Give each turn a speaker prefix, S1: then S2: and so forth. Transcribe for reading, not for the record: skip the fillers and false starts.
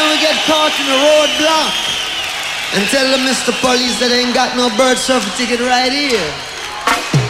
S1: then we get caught in a roadblock and tell the Mr. Police that ain't got no bird surfer ticket right here.